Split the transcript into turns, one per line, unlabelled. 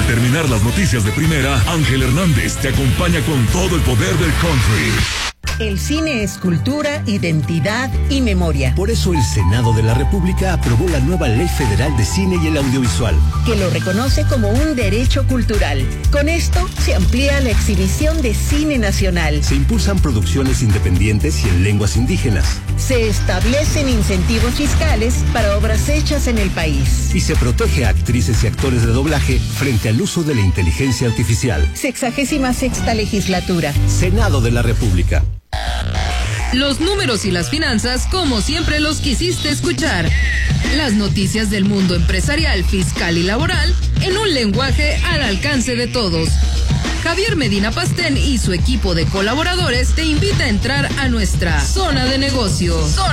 terminar las noticias de primera, Ángel Hernández te acompaña con todo el poder del country.
El cine es cultura, identidad y memoria.
Por eso el Senado de la República aprobó la nueva Ley Federal de Cine y el Audiovisual,
que lo reconoce como un derecho cultural. Con esto se amplía la exhibición de cine nacional.
Se impulsan producciones independientes y en lenguas indígenas.
Se establecen incentivos fiscales para obras hechas en el país.
Y se protege a actrices y actores de doblaje frente al uso de la inteligencia artificial.
66ª legislatura.
Senado de la República.
Los números y las finanzas como siempre los quisiste escuchar. Las noticias del mundo empresarial, fiscal y laboral en un lenguaje al alcance de todos. Javier Medina Pastén y su equipo de colaboradores te invita a entrar a nuestra zona de negocio.